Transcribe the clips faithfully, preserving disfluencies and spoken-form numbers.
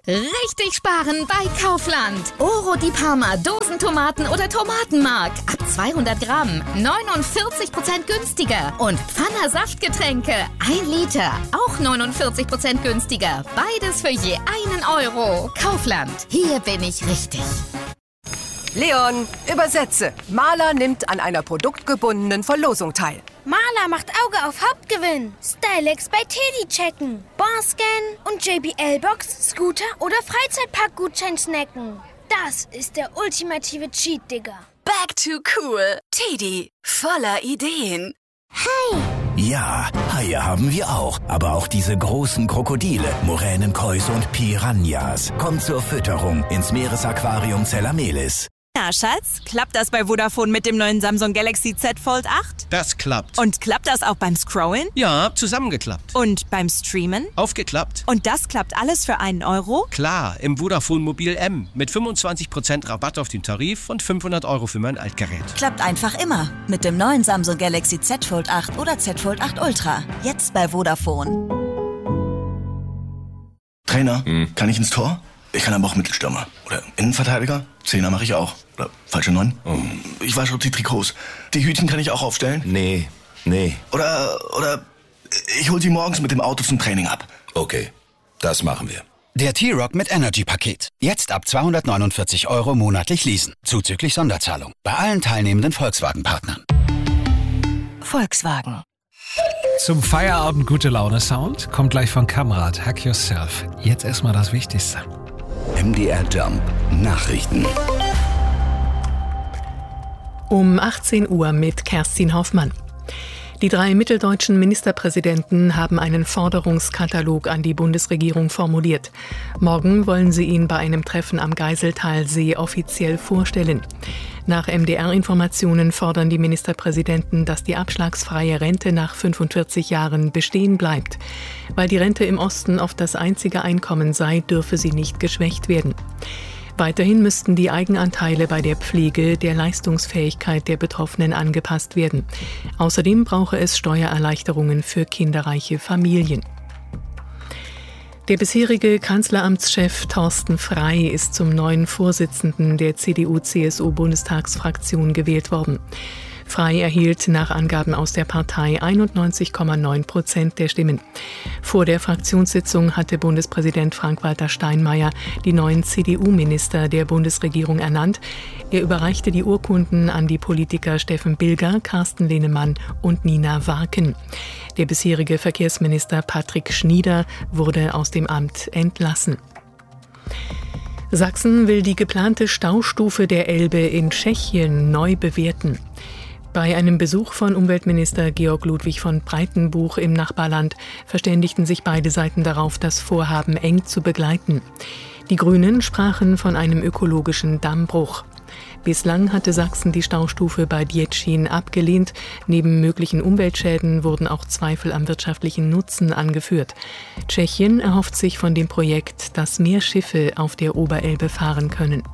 Richtig sparen bei Kaufland. Oro di Parma Dosentomaten oder Tomatenmark. Ab zweihundert Gramm. neunundvierzig Prozent günstiger. Und Pfanner Saftgetränke. ein Liter. Auch neunundvierzig Prozent günstiger. Beides für je einen Euro. Kaufland. Hier bin ich richtig. Leon, übersetze. Maler nimmt an einer produktgebundenen Verlosung teil. Maler macht Auge auf Hauptgewinn. Stylex bei Teddy checken. Barscan und J B L-Box, Scooter oder Freizeitpark-Gutschein snacken. Das ist der ultimative Cheat, Digga. Back to cool. Teddy, voller Ideen. Hi! Ja, Haie haben wir auch. Aber auch diese großen Krokodile, Moränenkäuse und Piranhas. Kommt zur Fütterung ins Meeresaquarium Zellamelis. Na, Schatz, klappt das bei Vodafone mit dem neuen Samsung Galaxy Z Fold acht? Das klappt. Und klappt das auch beim Scrollen? Ja, zusammengeklappt. Und beim Streamen? Aufgeklappt. Und das klappt alles für einen Euro? Klar, im Vodafone Mobil M. Mit fünfundzwanzig Prozent Rabatt auf den Tarif und fünfhundert Euro für mein Altgerät. Klappt einfach immer. Mit dem neuen Samsung Galaxy Z Fold acht oder Z Fold acht Ultra. Jetzt bei Vodafone. Trainer, hm. kann ich ins Tor? Ich kann aber auch Mittelstürmer. Oder Innenverteidiger. Zehner mache ich auch. Oder falsche Neun. Oh. Ich wasche die Trikots. Die Hütchen kann ich auch aufstellen. Nee, nee. Oder, oder ich hol sie morgens mit dem Auto zum Training ab. Okay, das machen wir. Der T-Rock mit Energy-Paket. Jetzt ab zweihundertneunundvierzig Euro monatlich leasen. Zuzüglich Sonderzahlung. Bei allen teilnehmenden Volkswagen-Partnern. Volkswagen. Zum Feierabend gute Laune-Sound kommt gleich von Kamrat, Hack Yourself. Jetzt erstmal das Wichtigste. M D R Jump Nachrichten. Um achtzehn Uhr mit Kerstin Hoffmann. Die drei mitteldeutschen Ministerpräsidenten haben einen Forderungskatalog an die Bundesregierung formuliert. Morgen wollen sie ihn bei einem Treffen am Geiseltalsee offiziell vorstellen. Nach M D R-Informationen fordern die Ministerpräsidenten, dass die abschlagsfreie Rente nach fünfundvierzig Jahren bestehen bleibt. Weil die Rente im Osten oft das einzige Einkommen sei, dürfe sie nicht geschwächt werden. Weiterhin müssten die Eigenanteile bei der Pflege der Leistungsfähigkeit der Betroffenen angepasst werden. Außerdem brauche es Steuererleichterungen für kinderreiche Familien. Der bisherige Kanzleramtschef Thorsten Frey ist zum neuen Vorsitzenden der C D U C S U-Bundestagsfraktion gewählt worden. Frey erhielt nach Angaben aus der Partei einundneunzig Komma neun Prozent der Stimmen. Vor der Fraktionssitzung hatte Bundespräsident Frank-Walter Steinmeier die neuen C D U-Minister der Bundesregierung ernannt. Er überreichte die Urkunden an die Politiker Steffen Bilger, Carsten Lehnemann und Nina Warken. Der bisherige Verkehrsminister Patrick Schnieder wurde aus dem Amt entlassen. Sachsen will die geplante Staustufe der Elbe in Tschechien neu bewerten. Bei einem Besuch von Umweltminister Georg Ludwig von Breitenbuch im Nachbarland verständigten sich beide Seiten darauf, das Vorhaben eng zu begleiten. Die Grünen sprachen von einem ökologischen Dammbruch. Bislang hatte Sachsen die Staustufe bei Djetschin abgelehnt. Neben möglichen Umweltschäden wurden auch Zweifel am wirtschaftlichen Nutzen angeführt. Tschechien erhofft sich von dem Projekt, dass mehr Schiffe auf der Oberelbe fahren können.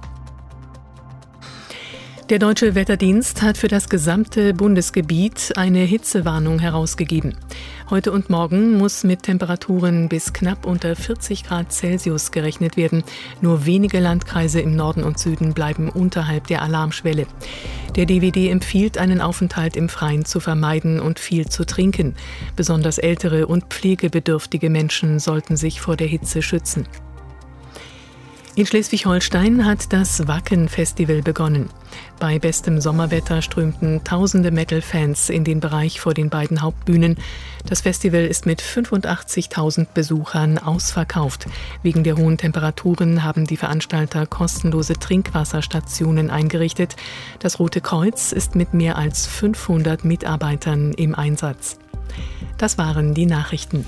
Der Deutsche Wetterdienst hat für das gesamte Bundesgebiet eine Hitzewarnung herausgegeben. Heute und morgen muss mit Temperaturen bis knapp unter vierzig Grad Celsius gerechnet werden. Nur wenige Landkreise im Norden und Süden bleiben unterhalb der Alarmschwelle. Der D W D empfiehlt, einen Aufenthalt im Freien zu vermeiden und viel zu trinken. Besonders ältere und pflegebedürftige Menschen sollten sich vor der Hitze schützen. In Schleswig-Holstein hat das Wacken-Festival begonnen. Bei bestem Sommerwetter strömten tausende Metal-Fans in den Bereich vor den beiden Hauptbühnen. Das Festival ist mit fünfundachtzigtausend Besuchern ausverkauft. Wegen der hohen Temperaturen haben die Veranstalter kostenlose Trinkwasserstationen eingerichtet. Das Rote Kreuz ist mit mehr als fünfhundert Mitarbeitern im Einsatz. Das waren die Nachrichten.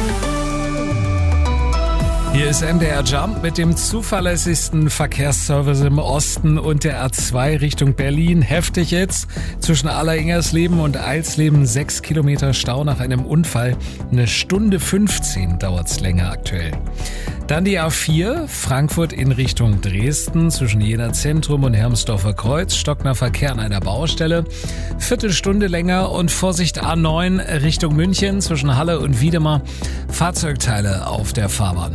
Hier ist M D R Jump mit dem zuverlässigsten Verkehrsservice im Osten und der A zwei Richtung Berlin. Heftig jetzt. Zwischen Alleringersleben und Eilsleben sechs Kilometer Stau nach einem Unfall. Eine Stunde fünfzehn dauert's länger aktuell. Dann die A vier, Frankfurt in Richtung Dresden, zwischen Jena Zentrum und Hermsdorfer Kreuz, stockender Verkehr an einer Baustelle, Viertelstunde länger und Vorsicht A neun Richtung München, zwischen Halle und Wiedemar, Fahrzeugteile auf der Fahrbahn.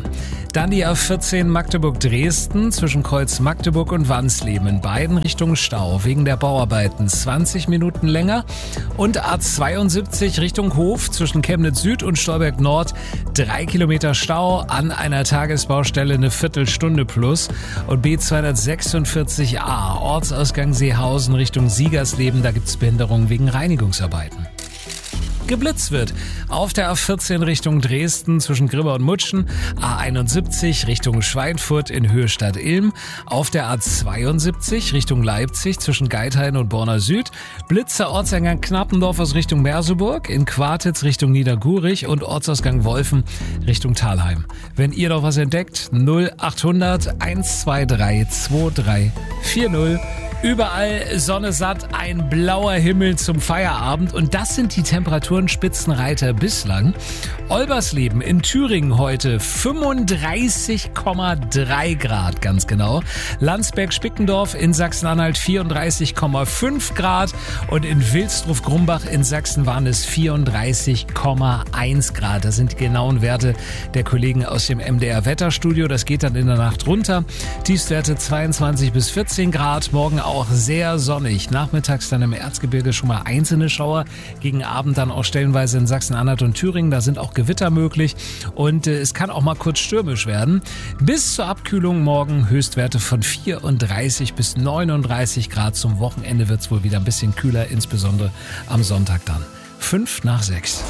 Dann die A vierzehn Magdeburg-Dresden zwischen Kreuz Magdeburg und Wansleben. In beiden Richtungen Stau wegen der Bauarbeiten. zwanzig Minuten länger. Und A zweiundsiebzig Richtung Hof zwischen Chemnitz Süd und Stolberg Nord. Drei Kilometer Stau, an einer Tagesbaustelle eine Viertelstunde plus. Und B zweihundertsechsundvierzig A Ortsausgang Seehausen Richtung Siegersleben. Da gibt es Behinderungen wegen Reinigungsarbeiten. Geblitzt wird auf der A vierzehn Richtung Dresden zwischen Gribber und Mutschen, A einundsiebzig Richtung Schweinfurt in Höhe Stadt-Ilm, auf der A zweiundsiebzig Richtung Leipzig zwischen Geithain und Borna Süd, Blitzer Ortseingang Knappendorf aus Richtung Merseburg, in Quartitz Richtung Niedergurich und Ortsausgang Wolfen Richtung Thalheim. Wenn ihr noch was entdeckt, null achthundert eins zwei drei zwei drei vier null. Überall Sonne satt, ein blauer Himmel zum Feierabend und das sind die Temperaturen Spitzenreiter bislang. Olbersleben in Thüringen heute fünfunddreißig Komma drei Grad, ganz genau. Landsberg-Spickendorf in Sachsen-Anhalt vierunddreißig Komma fünf Grad und in Wilsdruff-Grumbach in Sachsen waren es vierunddreißig Komma eins Grad. Das sind die genauen Werte der Kollegen aus dem M D R-Wetterstudio. Das geht dann in der Nacht runter. Tiefstwerte zweiundzwanzig bis vierzehn Grad, morgen auch sehr sonnig. Nachmittags dann im Erzgebirge schon mal einzelne Schauer. Gegen Abend dann auch stellenweise in Sachsen-Anhalt und Thüringen. Da sind auch Gewitter möglich. Und äh, es kann auch mal kurz stürmisch werden. Bis zur Abkühlung morgen Höchstwerte von vierunddreißig bis neununddreißig Grad. Zum Wochenende wird es wohl wieder ein bisschen kühler, insbesondere am Sonntag dann. Fünf nach sechs.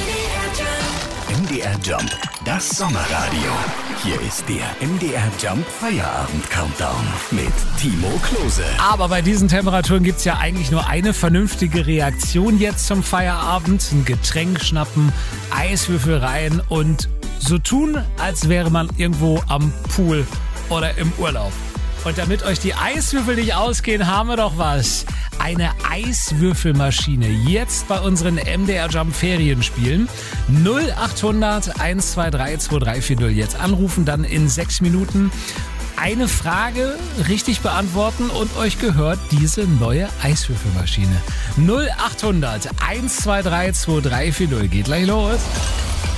M D R Jump, das Sommerradio. Hier ist der M D R Jump Feierabend Countdown mit Timo Klose. Aber bei diesen Temperaturen gibt's ja eigentlich nur eine vernünftige Reaktion jetzt zum Feierabend. Ein Getränk schnappen, Eiswürfel rein und so tun, als wäre man irgendwo am Pool oder im Urlaub. Und damit euch die Eiswürfel nicht ausgehen, haben wir doch was. Eine Eiswürfelmaschine. Jetzt bei unseren M D R Jump Ferienspielen. null achthundert eins zwei drei zwei drei vier null. Jetzt anrufen, dann in sechs Minuten eine Frage richtig beantworten und euch gehört diese neue Eiswürfelmaschine. null achthundert eins zwei drei zwei drei vier null. Geht gleich los.